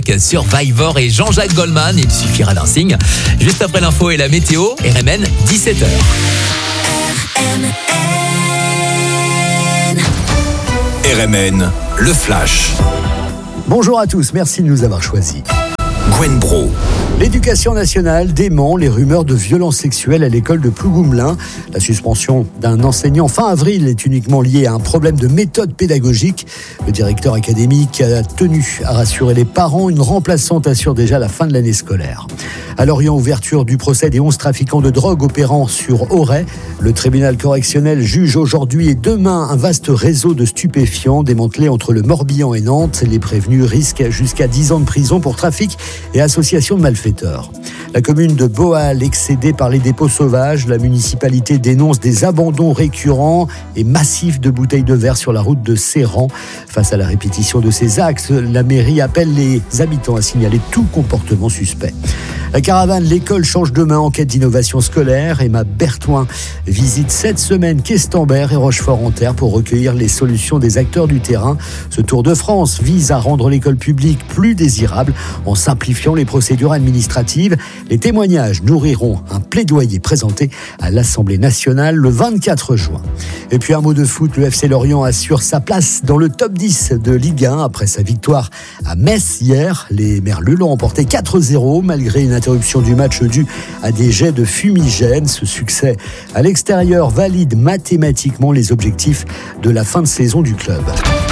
Survivor et Jean-Jacques Goldman, il suffira d'un signe. Juste après l'info et la météo, RMN, 17h. RMN, le flash. Bonjour à tous, merci de nous avoir choisis. Gwen Bro. L'éducation nationale dément les rumeurs de violences sexuelles à l'école de Plougoumlin. La suspension d'un enseignant fin avril est uniquement liée à un problème de méthode pédagogique. Le directeur académique a tenu à rassurer les parents. Une remplaçante assure déjà la fin de l'année scolaire. À Lorient, ouverture du procès des 11 trafiquants de drogue opérant sur Auray. Le tribunal correctionnel juge aujourd'hui et demain un vaste réseau de stupéfiants démantelé entre le Morbihan et Nantes. Les prévenus risquent jusqu'à 10 ans de prison pour trafic et association de malfaiteurs. La commune de Boal, excédée par les dépôts sauvages, la municipalité dénonce des abandons récurrents et massifs de bouteilles de verre sur la route de Séran. Face à la répétition de ces actes, la mairie appelle les habitants à signaler tout comportement suspect. La caravane L'école change de main en quête d'innovation scolaire. Emma Berthoin visite cette semaine Questembert et Rochefort-en-Terre pour recueillir les solutions des acteurs du terrain. Ce Tour de France vise à rendre l'école publique plus désirable en simplifiant les procédures administratives. Les témoignages nourriront un plaidoyer présenté à l'Assemblée nationale le 24 juin. Et puis un mot de foot, le FC Lorient assure sa place dans le top 10 de Ligue 1 après sa victoire à Metz hier. Les Merlus l'ont emporté 4-0 malgré une interruption du match due à des jets de fumigène. Ce succès à l'extérieur valide mathématiquement les objectifs de la fin de saison du club.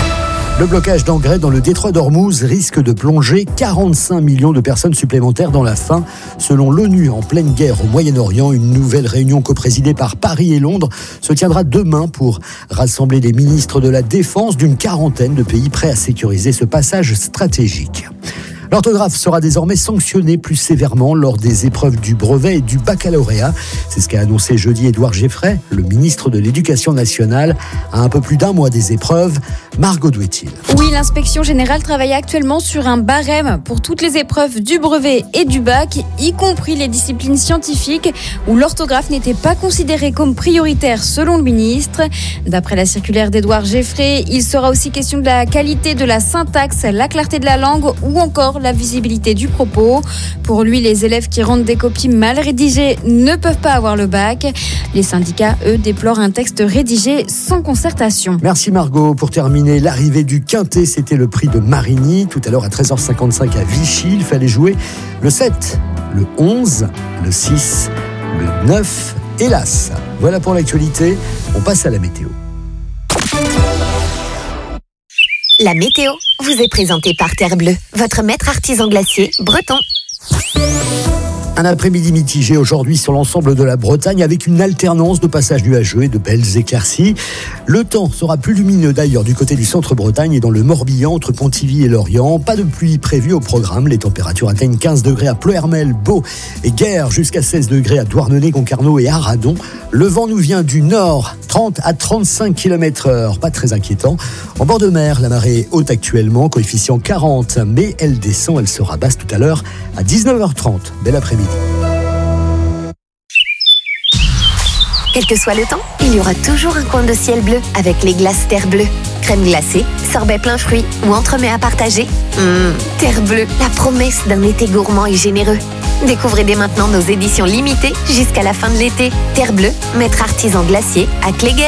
Le blocage d'engrais dans le détroit d'Ormuz risque de plonger 45 millions de personnes supplémentaires dans la faim. Selon l'ONU, en pleine guerre au Moyen-Orient, une nouvelle réunion coprésidée par Paris et Londres se tiendra demain pour rassembler les ministres de la Défense d'une quarantaine de pays prêts à sécuriser ce passage stratégique. L'orthographe sera désormais sanctionnée plus sévèrement lors des épreuves du brevet et du baccalauréat. C'est ce qu'a annoncé jeudi Édouard Geffray, le ministre de l'Éducation nationale, à un peu plus d'un mois des épreuves. Margot Douetil. Oui, l'inspection générale travaille actuellement sur un barème pour toutes les épreuves du brevet et du bac, y compris les disciplines scientifiques où l'orthographe n'était pas considérée comme prioritaire selon le ministre. D'après la circulaire d'Édouard Geffray, il sera aussi question de la qualité de la syntaxe, la clarté de la langue ou encore la visibilité du propos. Pour lui, les élèves qui rendent des copies mal rédigées ne peuvent pas avoir le bac. Les syndicats, eux, déplorent un texte rédigé sans concertation. Merci Margot. Pour terminer, l'arrivée du Quintet, c'était le prix de Marigny. Tout à l'heure à 13h55 à Vichy, il fallait jouer le 7, le 11, le 6, le 9 et l'As. Voilà pour l'actualité. On passe à la météo. La météo vous est présentée par Terre Bleue, votre maître artisan glacier breton. Un après-midi mitigé aujourd'hui sur l'ensemble de la Bretagne avec une alternance de passages nuageux et de belles éclaircies. Le temps sera plus lumineux d'ailleurs du côté du centre-Bretagne et dans le Morbihan entre Pontivy et Lorient. Pas de pluie prévue au programme. Les températures atteignent 15 degrés à Pleuhermel, Beau et Guer, jusqu'à 16 degrés à Douarnenez, Concarneau et Arradon. Le vent nous vient du nord, 30 à 35 km/h. Pas très inquiétant. En bord de mer, la marée est haute actuellement, coefficient 40, mais elle descend, elle sera basse tout à l'heure à 19h30. Bel après-midi. Quel que soit le temps, il y aura toujours un coin de ciel bleu avec les glaces Terre Bleue. Crème glacée, sorbet plein fruits ou entremets à partager. Terre Bleue, la promesse d'un été gourmand et généreux. Découvrez dès maintenant nos éditions limitées jusqu'à la fin de l'été. Terre Bleue, maître artisan glacier à Cléguer.